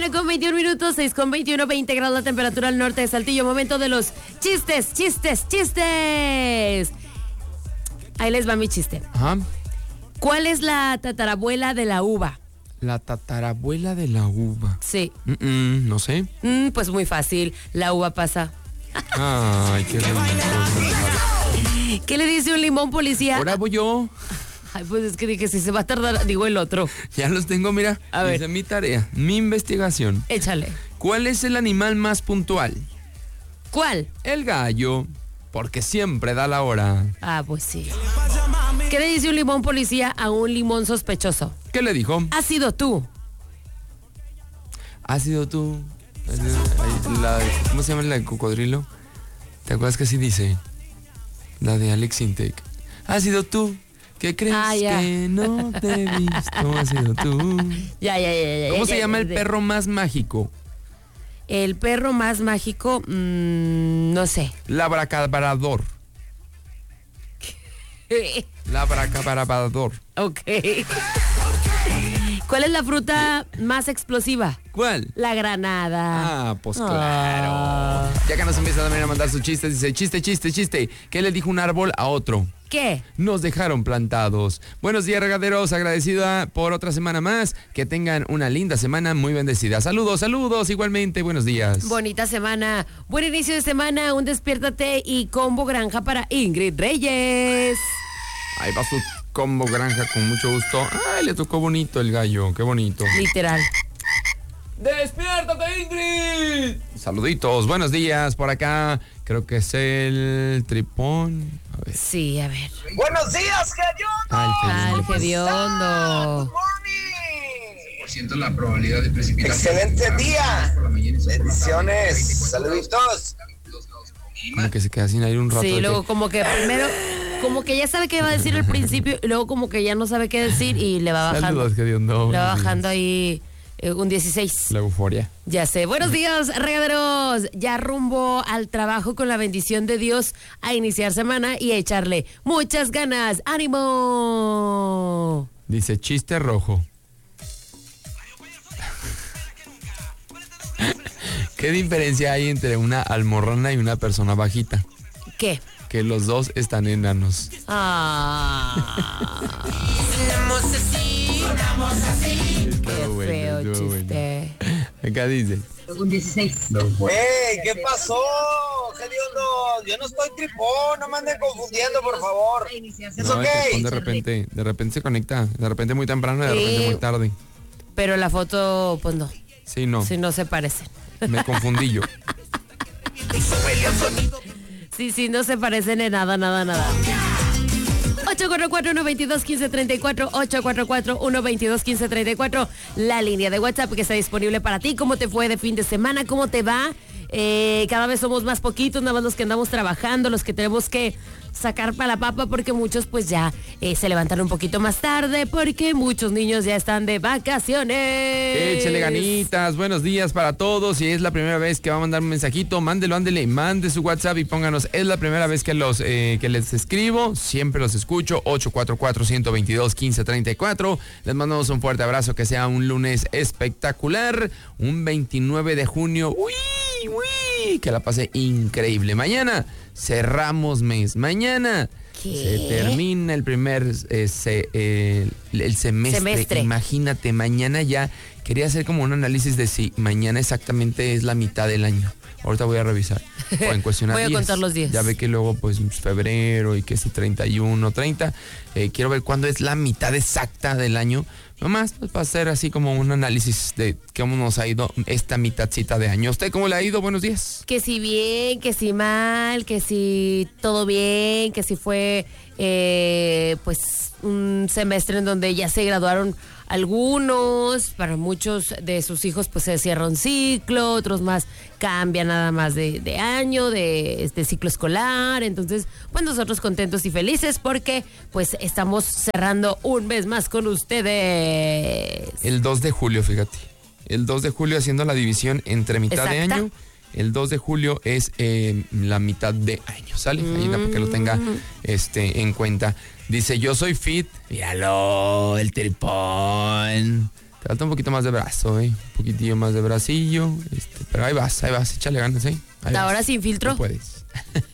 mañana con 21 minutos, 6 con 21, 20 grados la temperatura al norte de Saltillo. Momento de los chistes. Ahí les va mi chiste. Ajá. ¿Cuál es la tatarabuela de la uva? La tatarabuela de la uva. Sí. No sé. Pues muy fácil, la uva pasa. Ay, qué bonito. ¿Qué le dice un limón policía? Ahora voy yo. Ay, pues es que dije, si se va a tardar, digo el otro. Ya los tengo, mira. A ver. Hice mi tarea, mi investigación. Échale. ¿Cuál es el animal más puntual? ¿Cuál? El gallo, porque siempre da la hora. Ah, pues sí. ¿Qué le dice un limón policía a un limón sospechoso? ¿Qué le dijo? Has sido tú. ¿Has sido tú? ¿Cómo se llama la de cocodrilo? ¿Te acuerdas que así dice? La de Alex Intec. ¿Has sido tú? ¿Qué crees que no te he visto? ¿Has sido tú? Ya. ¿Cómo se llama el perro más mágico? El perro más mágico, no sé. Labracabrador. Labracabrador. Ok. ¿Cuál es la fruta más explosiva? ¿Cuál? La granada. Ah, pues claro. Ya que nos empieza también a mandar sus chistes, dice, chiste. ¿Qué le dijo un árbol a otro? ¿Qué? Nos dejaron plantados. Buenos días, regaderos. Agradecida por otra semana más. Que tengan una linda semana muy bendecida. Saludos, igualmente. Buenos días. Bonita semana. Buen inicio de semana. Un despiértate y combo granja para Ingrid Reyes. Ahí va su combo granja con mucho gusto. Ay, le tocó bonito el gallo. Qué bonito. Literal. ¡Despiértate, Ingrid! Saluditos, buenos días por acá. Creo que es el tripón. A ver. Sí, a ver. ¡Buenos días, Gediondo! Al Gediondo. ¡Good morning! % la probabilidad de precipitación. ¡Excelente día! Bendiciones, saluditos. Como que se queda sin aire un rato. Sí, luego como que primero, como que ya sabe qué va a decir al principio y luego como que ya no sabe qué decir y le va bajando. Saludos, Gediondo. Le va bajando ahí un 16. La euforia. Ya sé. Buenos días, regaderos. Ya rumbo al trabajo con la bendición de Dios a iniciar semana y a echarle muchas ganas. ¡Ánimo! Dice chiste rojo. ¿Qué diferencia hay entre una almorrana y una persona bajita? ¿Qué? Que los dos están enanos. Qué feo chiste. Acá dice. Un 16. ¡Ey! ¿Qué pasó, Gediondo? Yo no estoy tripón, no me anden confundiendo, por favor. ¿Es No, ok? de repente se conecta. De repente muy temprano y de repente muy tarde. Pero la foto, pues no. Sí, no. Sí, no se parecen. Me confundí yo. Sí, no se parecen en nada. 844-122-1534, 844-122-1534, la línea de WhatsApp que está disponible para ti. ¿Cómo te fue de fin de semana? ¿Cómo te va? Cada vez somos más poquitos, nada más los que andamos trabajando, los que tenemos que sacar para la papa, porque muchos pues ya se levantan un poquito más tarde, porque muchos niños ya están de vacaciones. Échele ganitas, buenos días para todos. Si es la primera vez que va a mandar un mensajito, ándele, mande su WhatsApp y pónganos, es la primera vez que que les escribo, siempre los escucho, 844-122-1534. Les mandamos un fuerte abrazo, que sea un lunes espectacular, un 29 de junio, que la pase increíble. Mañana cerramos mes. Mañana se termina el primer el semestre. Imagínate, mañana ya quería hacer como un análisis de si mañana exactamente es la mitad del año. Ahorita voy a revisar. O en cuestión voy a contar los días. Ya ve que luego pues febrero y que si 31, 30. Quiero ver cuándo es la mitad exacta del año. Nomás pues, para hacer así como un análisis de cómo nos ha ido esta mitadcita de año. ¿Usted cómo le ha ido? Buenos días. Que si bien, que si mal, que si todo bien, que si fue pues un semestre en donde ya se graduaron algunos, para muchos de sus hijos pues se cierra un ciclo, otros más cambian nada más de año, de ciclo escolar. Entonces pues nosotros contentos y felices porque pues estamos cerrando un mes más con ustedes. El 2 de julio, fíjate. El 2 de julio haciendo la división entre mitad de año. El 2 de julio es la mitad de año, ¿sale? Ahí para que lo tenga en cuenta. Dice, yo soy fit. Míralo, el tripón. Te falta un poquito más de brazo, un poquitillo más de bracillo. Pero ahí vas, échale ganas, Ahí Ahora vas. sin filtro. No puedes.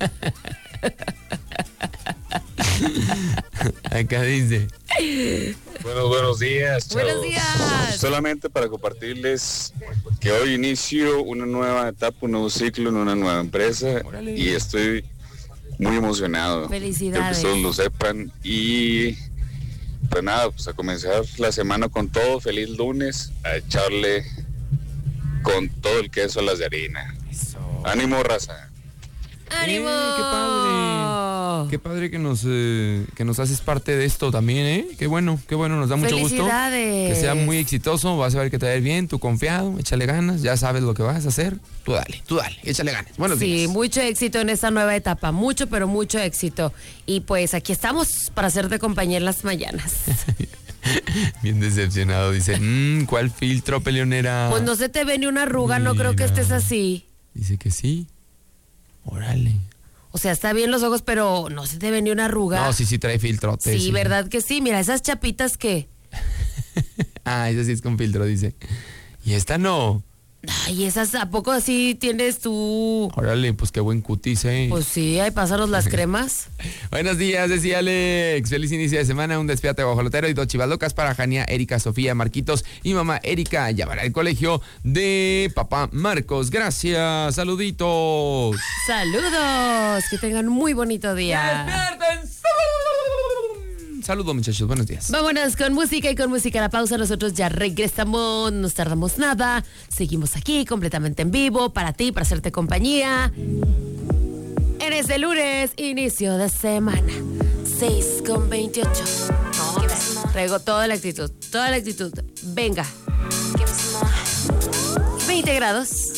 Acá dice. Buenos días, chavos. Buenos días. Solamente para compartirles que hoy inicio una nueva etapa, un nuevo ciclo en una nueva empresa. Órale. Y estoy muy emocionado. Felicidades. Quiero que todos lo sepan. Y pues nada, pues a comenzar la semana con todo. Feliz lunes, a echarle con todo el queso a las de harina. Eso. Ánimo, raza. ¡Ánimo! ¡Qué padre! Qué padre que nos haces parte de esto también, Qué bueno, nos da mucho gusto. ¡Felicidades! Que sea muy exitoso, vas a ver que te va a ir bien, tú confiado, échale ganas, ya sabes lo que vas a hacer. Tú dale, échale ganas. Buenos días. Sí, mucho éxito en esta nueva etapa, mucho, pero mucho éxito. Y pues aquí estamos para hacerte compañía en las mañanas. Bien decepcionado, dice, ¿cuál filtro, peleonera? Pues no se te ve ni una arruga, no creo que Mira. estés así. Dice que sí. Órale. O sea, está bien los ojos, pero no se te ve ni una arruga. No, sí trae filtrote. Sí, ¿verdad que sí? Mira, esas chapitas que... Esa sí es con filtro, dice. Y esta no. Ay, esas, ¿a poco así tienes tú? Órale, pues qué buen cutis, Pues sí, ahí pásanos las cremas. Buenos días, decía Alex. Feliz inicio de semana, un despiate guajolotero y dos chivas locas para Jania, Erika, Sofía, Marquitos y mamá Erika. Llamará al colegio de papá Marcos. Gracias, saluditos. Saludos, que tengan un muy bonito día. ¡Despierten! Saludos, muchachos, buenos días. Vámonos con música y con música a la pausa. Nosotros ya regresamos, no nos tardamos nada. Seguimos aquí completamente en vivo para ti, para hacerte compañía. En este lunes, inicio de semana, 6:28. No, traigo toda la actitud. Venga. 20 grados.